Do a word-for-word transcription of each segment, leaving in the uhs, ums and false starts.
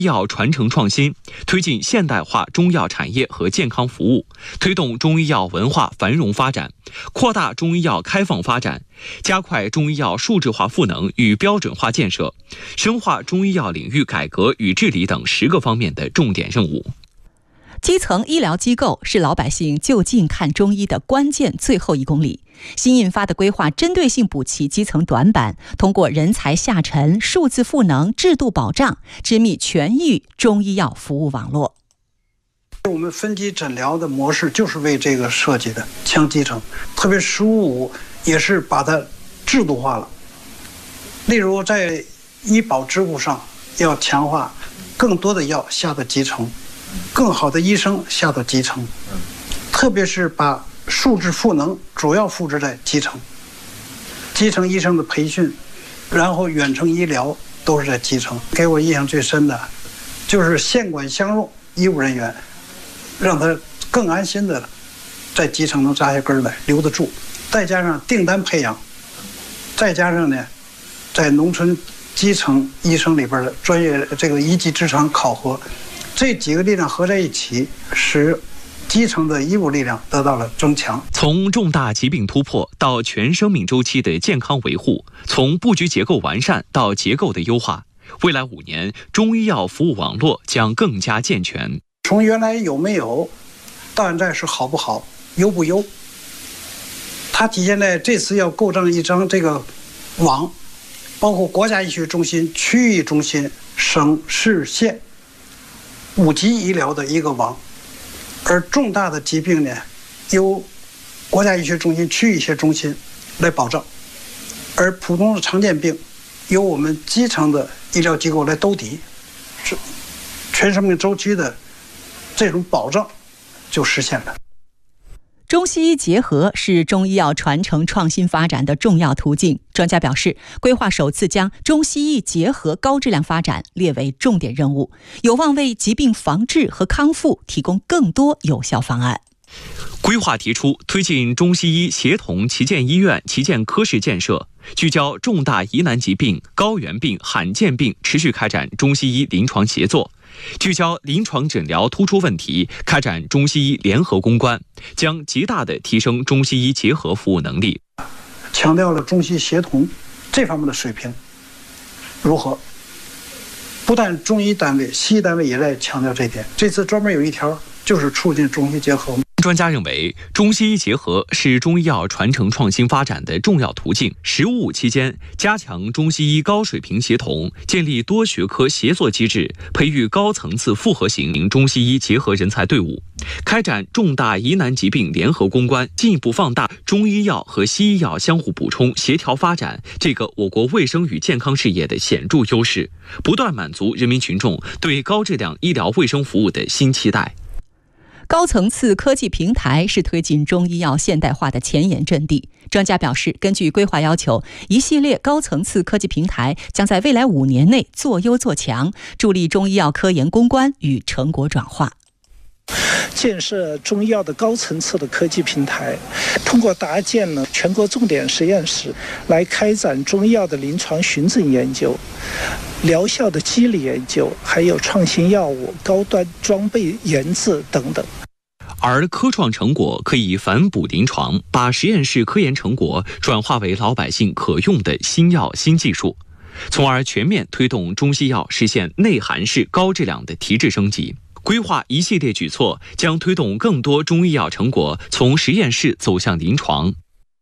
医药传承创新，推进现代化中医药产业和健康服务，推动中医药文化繁荣发展，扩大中医药开放发展，加快中医药数字化赋能与标准化建设，深化中医药领域改革与治理等十个方面的重点任务。 基层医疗机构是老百姓就近看中医的关键最后一公里。新印发的规划针对性补齐基层短板，通过人才下沉、数字赋能、制度保障，织密全域中医药服务网络。 我们分级诊疗的模式就是为这个设计的，强基层，特别十五五也是把它制度化了。例如在医保支付上要强化，更多的药下到基层，更好的医生下到基层，特别是把数字赋能主要复制在基层，基层医生的培训，然后远程医疗都是在基层。给我印象最深的就是县管乡用医务人员，让他更安心的在基层能扎下根来，留得住。再加上订单培养，再加上呢，在农村基层医生里边的专业这个一技之长考核，这几个力量合在一起，使基层的医务力量得到了增强。 从重大疾病突破到全生命周期的健康维护，从布局结构完善到结构的优化，未来五年中医药服务网络将更加健全。 从原来有没有到现在是好不好、优不优，它体现在这次要构成一张这个网，包括国家医学中心、区域中心、省市县五级医疗的一个网。而重大的疾病呢，由国家医学中心、区域医学中心来保障；而普通的常见病，由我们基层的医疗机构来兜底，全生命周期的这种保障就实现了。 中西医结合是中医药传承创新发展的重要途径。专家表示，规划首次将中西医结合高质量发展列为重点任务，有望为疾病防治和康复提供更多有效方案。 规划提出推进中西医协同旗舰医院、旗舰科室建设，聚焦重大疑难疾病、高原病、罕见病，持续开展中西医临床协作，聚焦临床诊疗突出问题，开展中西医联合攻关，将极大地提升中西医结合服务能力。 强调了中西协同这方面的水平如何？不但中医单位、西医单位也在强调这点。这次专门有一条就是促进中西结合。 专家认为，中西医结合是中医药传承创新发展的重要途径。十五五期间，加强中西医高水平协同，建立多学科协作机制，培育高层次复合型中西医结合人才队伍，开展重大疑难疾病联合攻关，进一步放大中医药和西医药相互补充、协调发展这个我国卫生与健康事业的显著优势，不断满足人民群众对高质量医疗卫生服务的新期待。 高层次科技平台是推进中医药现代化的前沿阵地。专家表示，根据规划要求，一系列高层次科技平台将在未来五年内做优做强，助力中医药科研攻关与成果转化。 建设中医药的高层次的科技平台，通过搭建了全国重点实验室，来开展中医药的临床循证研究、疗效的机理研究，还有创新药物、高端装备研制等等。 而科创成果可以反哺临床，把实验室科研成果转化为老百姓可用的新药新技术，从而全面推动中西药实现内涵式高质量的提质升级。规划一系列举措，将推动更多中医药成果从实验室走向临床。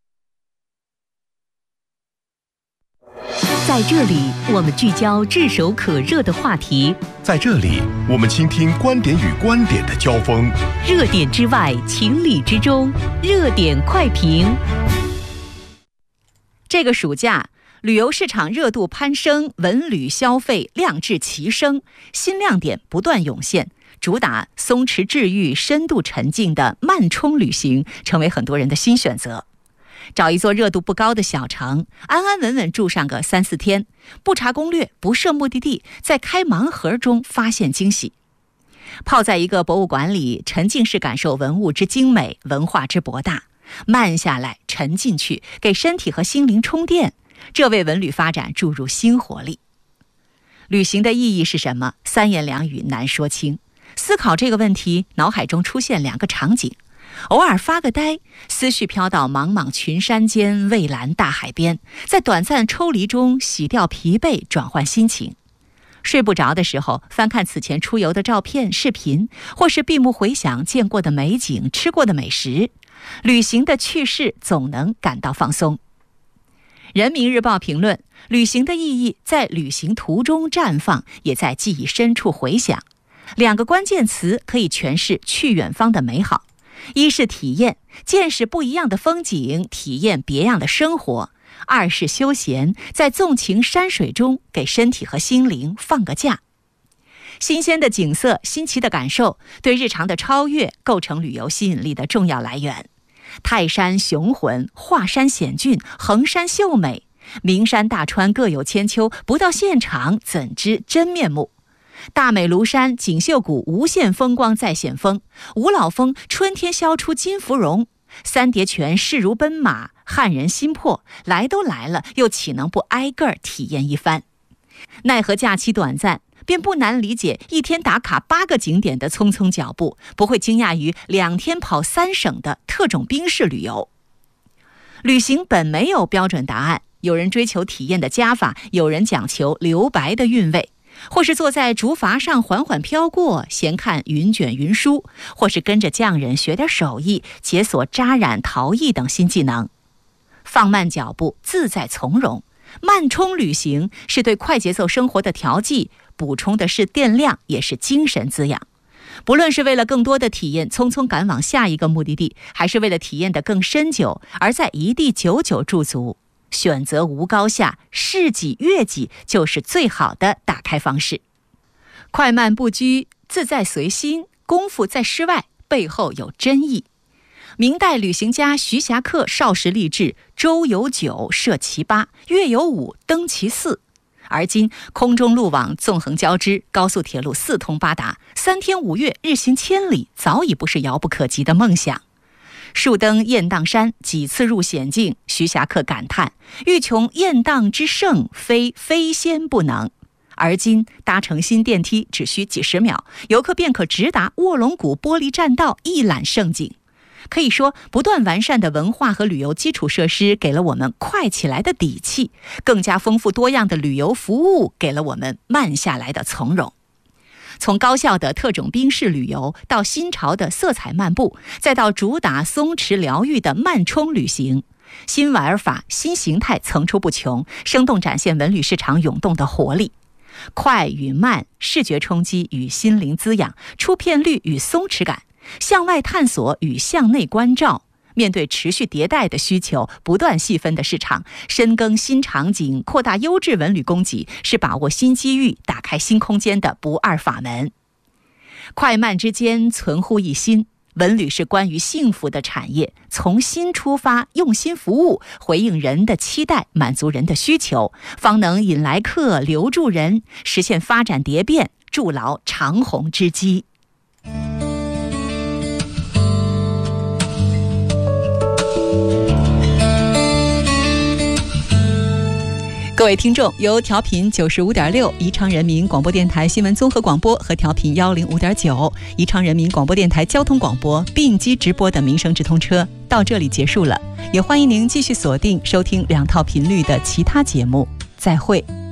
在这里，我们聚焦炙手可热的话题； 在这里，我们倾听观点与观点的交锋。 热点之外，情理之中，热点快评。这个暑假，旅游市场热度攀升，文旅消费亮质齐升，新亮点不断涌现。主打松弛治愈、深度沉浸的慢冲旅行，成为很多人的新选择。找一座热度不高的小城，安安稳稳住上个三四天，不查攻略，不设目的地，在开盲盒中发现惊喜。泡在一个博物馆里，沉浸式感受文物之精美，文化之博大，慢下来，沉进去，给身体和心灵充电，这为文旅发展注入新活力。 旅行的意义是什么？三言两语难说清。思考这个问题，脑海中出现两个场景：偶尔发个呆，思绪飘到茫茫群山间、蔚蓝大海边，在短暂抽离中洗掉疲惫，转换心情。睡不着的时候，翻看此前出游的照片、视频，或是闭目回想见过的美景、吃过的美食，旅行的趣事总能感到放松。人民日报评论：旅行的意义在旅行途中绽放，也在记忆深处回响。两个关键词可以诠释去远方的美好：一是体验，见识不一样的风景，体验别样的生活；二是休闲，在纵情山水中给身体和心灵放个假。新鲜的景色，新奇的感受，对日常的超越构成旅游吸引力的重要来源。泰山雄浑，华山险峻，衡山秀美，名山大川各有千秋，不到现场怎知真面目？大美庐山锦绣谷无限风光再现风，五老峰春天销出金芙蓉，三叠泉势如奔马，撼人心魄。来都来了，又岂能不挨个儿体验一番？奈何假期短暂，便不难理解一天打卡八个景点的匆匆脚步，不会惊讶于两天跑三省的特种兵式旅游。旅行本没有标准答案，有人追求体验的加法，有人讲求留白的韵味。或是坐在竹筏上缓缓飘过，闲看云卷云舒；或是跟着匠人学点手艺，解锁扎染陶艺等新技能。放慢脚步，自在从容。慢冲旅行是对快节奏生活的调剂，补充的是电量，也是精神滋养。不论是为了更多的体验匆匆赶往下一个目的地，还是为了体验得更深久而在一地久久驻足，选择无高下，适己悦己就是最好的打开方式。快慢不拘，自在随心，功夫在诗外，背后有真意。明代旅行家徐霞客少时立志，周游九，涉其八，月游五，登其四。而今空中路网纵横交织，高速铁路四通八达，三天五月日行千里，早已不是遥不可及的梦想。数登雁荡山，几次入险境，徐霞客感叹：欲穷雁荡之胜，非飞仙不能。而今搭乘新电梯只需几十秒，游客便可直达卧龙谷玻璃栈道，一览盛景。可以说，不断完善的文化和旅游基础设施给了我们快起来的底气，更加丰富多样的旅游服务给了我们慢下来的从容。从高效的特种兵式旅游，到新潮的色彩漫步，再到主打松弛疗愈的慢冲旅行，新玩法、新形态层出不穷，生动展现文旅市场涌动的活力。快与慢，视觉冲击与心灵滋养，出片率与松弛感，向外探索与向内关照。面对持续迭代的需求，不断细分的市场，深耕新场景，扩大优质文旅供给，是把握新机遇、打开新空间的不二法门。快慢之间，存乎一心。文旅是关于幸福的产业，从心出发，用心服务，回应人的期待，满足人的需求，方能引来客，留住人，实现发展蝶变，筑牢长虹之基。各位听众，由调频九十五点六宜昌人民广播电台新闻综合广播和调频幺零五点九宜昌人民广播电台交通广播并机直播的民生直通车到这里结束了，也欢迎您继续锁定收听两套频率的其他节目。再会。